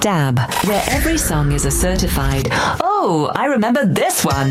Dab, where every song is a certified, "Oh, I remember this one."